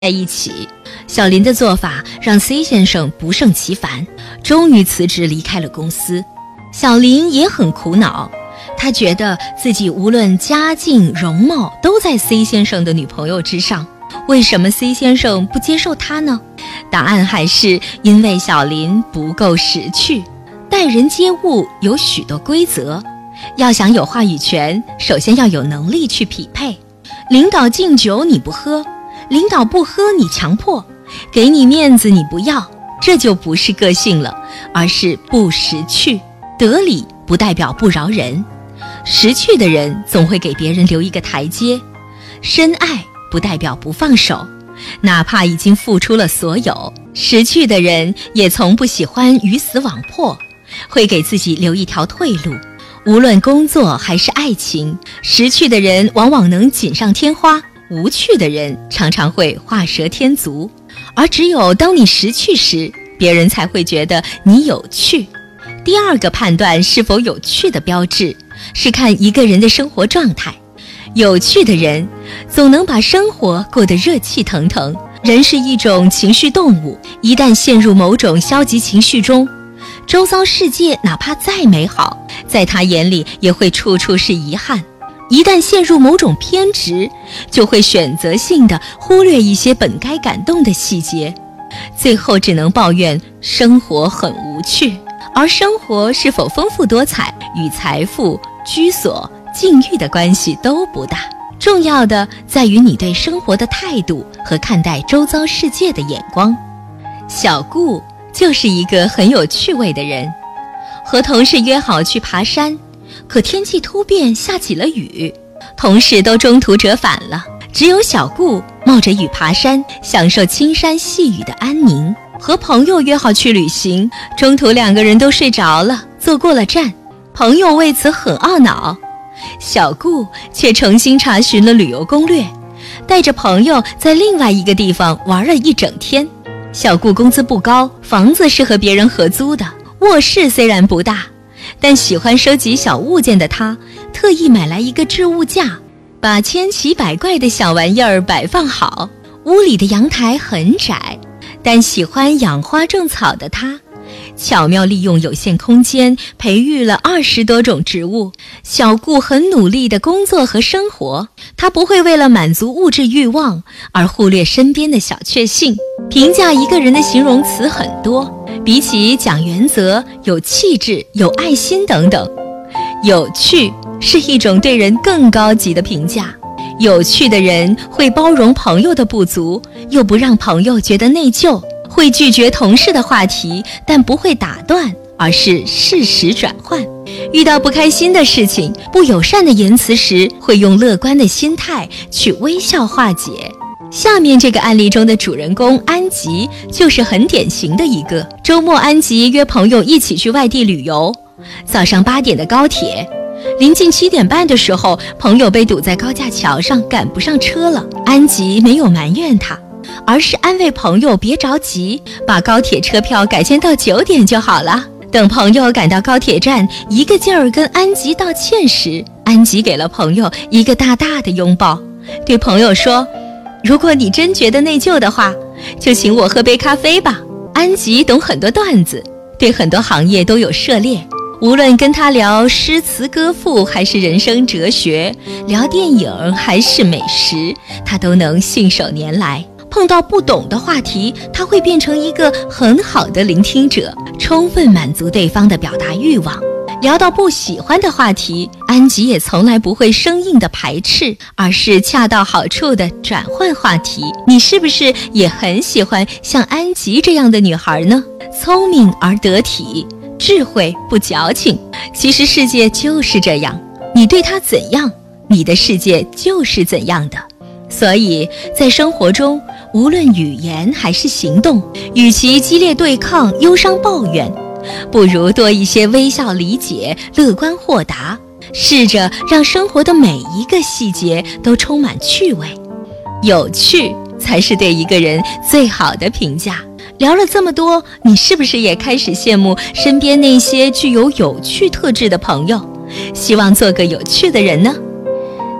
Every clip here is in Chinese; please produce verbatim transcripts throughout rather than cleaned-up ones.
在一起。小林的做法让 C 先生不胜其烦，终于辞职离开了公司。小林也很苦恼，他觉得自己无论家境容貌都在 C 先生的女朋友之上，为什么 C 先生不接受他呢？答案还是因为小林不够识趣。待人接物有许多规则，要想有话语权，首先要有能力去匹配。领导敬酒你不喝，领导不喝你强迫，给你面子你不要，这就不是个性了，而是不识趣。得理不代表不饶人，识趣的人总会给别人留一个台阶。深爱不代表不放手，哪怕已经付出了所有。识趣的人也从不喜欢鱼死网破，会给自己留一条退路。无论工作还是爱情，识趣的人往往能锦上添花，无趣的人常常会画蛇添足。而只有当你识趣时，别人才会觉得你有趣。第二个判断是否有趣的标志，是看一个人的生活状态。有趣的人总能把生活过得热气腾腾。人是一种情绪动物，一旦陷入某种消极情绪中，周遭世界哪怕再美好，在他眼里也会处处是遗憾。一旦陷入某种偏执，就会选择性地忽略一些本该感动的细节，最后只能抱怨生活很无趣。而生活是否丰富多彩，与财富、居所、境遇的关系都不大，重要的在于你对生活的态度和看待周遭世界的眼光。小顾就是一个很有趣味的人，和同事约好去爬山，可天气突变下起了雨，同事都中途折返了，只有小顾冒着雨爬山，享受青山细雨的安宁。和朋友约好去旅行，中途两个人都睡着了，坐过了站，朋友为此很懊恼，小顾却诚心查询了旅游攻略，带着朋友在另外一个地方玩了一整天。小顾工资不高，房子是和别人合租的，卧室虽然不大，但喜欢收集小物件的他特意买来一个置物架，把千奇百怪的小玩意儿摆放好。屋里的阳台很窄，但喜欢养花种草的他巧妙利用有限空间，培育了二十多种植物。小顾很努力地工作和生活，他不会为了满足物质欲望而忽略身边的小确幸。评价一个人的形容词很多，比起讲原则、有气质、有爱心等等，有趣是一种对人更高级的评价。有趣的人会包容朋友的不足，又不让朋友觉得内疚，会拒绝同事的话题，但不会打断，而是适时转换。遇到不开心的事情、不友善的言辞时，会用乐观的心态去微笑化解。下面这个案例中的主人公安吉就是很典型的一个。周末，安吉约朋友一起去外地旅游。早上八点的高铁，临近七点半的时候，朋友被堵在高架桥上，赶不上车了。安吉没有埋怨他，而是安慰朋友别着急，把高铁车票改签到九点就好了。等朋友赶到高铁站，一个劲儿跟安吉道歉时，安吉给了朋友一个大大的拥抱，对朋友说，如果你真觉得内疚的话，就请我喝杯咖啡吧。安吉懂很多段子，对很多行业都有涉猎，无论跟他聊诗词歌赋还是人生哲学，聊电影还是美食，他都能信手拈来。碰到不懂的话题，他会变成一个很好的聆听者，充分满足对方的表达欲望。聊到不喜欢的话题，安吉也从来不会生硬的排斥，而是恰到好处的转换话题。你是不是也很喜欢像安吉这样的女孩呢？聪明而得体，智慧不矫情。其实世界就是这样，你对她怎样，你的世界就是怎样的。所以在生活中，无论语言还是行动，与其激烈对抗、忧伤抱怨，不如多一些微笑理解、乐观豁达，试着让生活的每一个细节都充满趣味。有趣才是对一个人最好的评价。聊了这么多，你是不是也开始羡慕身边那些具有有趣特质的朋友，希望做个有趣的人呢？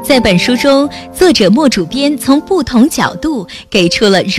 在本书中，作者莫主编从不同角度给出了